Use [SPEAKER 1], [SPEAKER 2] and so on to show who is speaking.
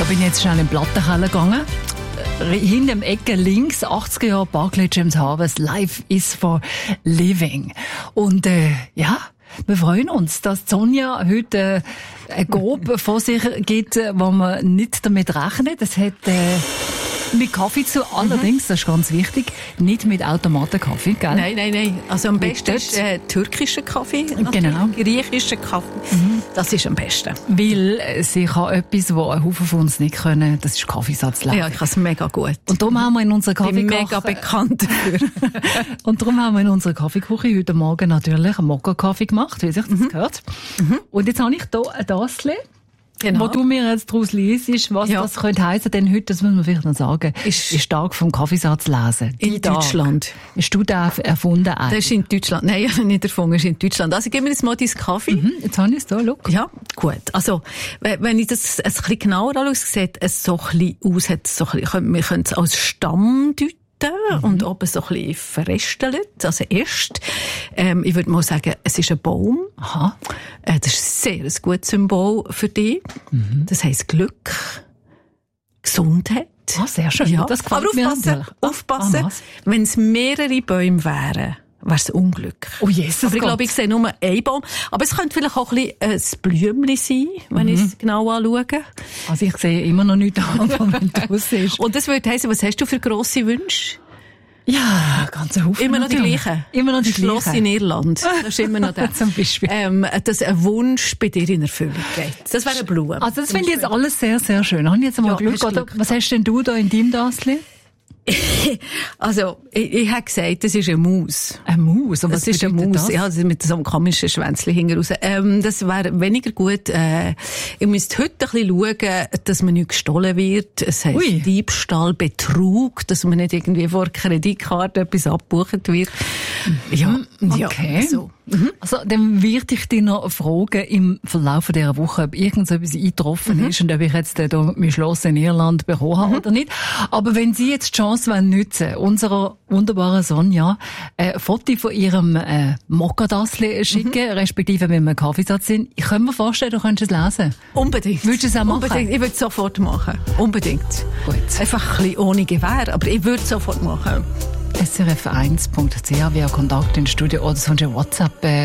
[SPEAKER 1] bin jetzt schnell in den Plattenkeller gegangen. Hinter dem Ecke links, 80er Jahre, Barclay James Harvest, Life is for Living. Und ja, wir freuen uns, dass Sonja heute eine Grobe vor sich gibt, wo man nicht damit rechnet. Es hat mit Kaffee zu, allerdings, das ist ganz wichtig, nicht mit Automatenkaffee, gell?
[SPEAKER 2] Nein. Also am besten ist türkischer Kaffee.
[SPEAKER 1] Genau.
[SPEAKER 2] Griechischer Kaffee. Das ist am besten.
[SPEAKER 1] Weil sie kann etwas, was ein Haufen von uns nicht können, das ist Kaffeesatz lesen.
[SPEAKER 2] Ja, ich kann es mega gut.
[SPEAKER 1] Und darum haben wir in unserer
[SPEAKER 2] Ich bin
[SPEAKER 1] Kaffeeküche...
[SPEAKER 2] mega bekannt dafür.
[SPEAKER 1] Und darum haben wir in unserer Kaffeeküche heute Morgen natürlich einen Mokka-Kaffee gemacht, wie sich das gehört. Und jetzt habe ich hier ein Tassel, wo du mir jetzt daraus liest, was das könnte heissen, denn heute, das muss man vielleicht noch sagen, ist Tag vom Kaffeesatz lesen.
[SPEAKER 2] In Deutschland.
[SPEAKER 1] Hast du den erfunden?
[SPEAKER 2] Das ist in Deutschland. Nein, ich habe nicht erfunden, das ist in Deutschland. Also gib mir jetzt mal deinen Kaffee.
[SPEAKER 1] Jetzt habe ich es hier, schau.
[SPEAKER 2] Ja, gut. Also, wenn ich das ein bisschen genauer anschaue, sieht es so ein bisschen aus, wir können es als Stamm deuten. Und oben so ein bisschen verrestelt, also erst. Ich würde mal sagen, es ist ein Baum.
[SPEAKER 1] Aha.
[SPEAKER 2] Das ist sehr ein gutes Symbol für dich. Das heisst Glück, Gesundheit.
[SPEAKER 1] Ah, sehr schön.
[SPEAKER 2] Ja.
[SPEAKER 1] Das gefällt mir natürlich.
[SPEAKER 2] Aufpassen, wenn es mehrere Bäume wären, wäre es Unglück.
[SPEAKER 1] Oh Jesus
[SPEAKER 2] Aber ich glaube, ich sehe nur einen Baum. Aber es könnte vielleicht auch ein bisschen ein Blümchen sein, wenn ich es genau anschaue.
[SPEAKER 1] Also ich sehe immer noch nichts an, wenn du es siehst.
[SPEAKER 2] Und das würde heissen, was hast du für grosse Wünsche?
[SPEAKER 1] Ja, ganz Haufen.
[SPEAKER 2] Immer noch die
[SPEAKER 1] natürlich.
[SPEAKER 2] gleichen.
[SPEAKER 1] Immer noch die
[SPEAKER 2] Schloss
[SPEAKER 1] gleichen.
[SPEAKER 2] in Irland. Das ist immer noch der.
[SPEAKER 1] Zum Beispiel.
[SPEAKER 2] Dass ein Wunsch bei dir in Erfüllung geht. Das wäre eine Blume.
[SPEAKER 1] Also das finde ich jetzt alles sehr, sehr schön. Habe ich jetzt einmal
[SPEAKER 2] Ja,
[SPEAKER 1] Glück,
[SPEAKER 2] hast
[SPEAKER 1] oder?
[SPEAKER 2] Glück.
[SPEAKER 1] Was hast denn du da in deinem Tassel?
[SPEAKER 2] Also, ich habe gesagt, das ist eine Maus.
[SPEAKER 1] Eine Maus? Und was
[SPEAKER 2] Das ist eine
[SPEAKER 1] bedeutet
[SPEAKER 2] Maus.
[SPEAKER 1] das?
[SPEAKER 2] Ja, also mit so einem komischen Schwänzchen hinten raus. Das wäre weniger gut. Ihr müsst heute ein bisschen schauen, dass man nicht gestohlen wird. Es heisst
[SPEAKER 1] Ui.
[SPEAKER 2] Diebstahl, Betrug, dass man nicht irgendwie vor Kreditkarte etwas abgebucht wird. Ja,
[SPEAKER 1] Okay.
[SPEAKER 2] Ja, so.
[SPEAKER 1] Also, dann werde ich dich noch fragen im Verlauf dieser Woche, ob irgendetwas eingetroffen ist und ob ich jetzt hier mein Schloss in Irland bekommen habe oder nicht. Aber wenn Sie jetzt die Chance nutzen wollen, unserer wunderbaren Sonja ein Foto von ihrem Mokka-Tassel schicken, respektive wenn wir einen Kaffeesatz sind, ich kann mir vorstellen, du könntest es lesen.
[SPEAKER 2] Unbedingt.
[SPEAKER 1] Würdest du es auch machen?
[SPEAKER 2] Unbedingt. Ich würde es sofort machen. Unbedingt.
[SPEAKER 1] Gut.
[SPEAKER 2] Einfach ein bisschen ohne Gewehr, aber ich würde es sofort machen.
[SPEAKER 1] srf1.ch via Kontakt ins Studio oder sonst ein WhatsApp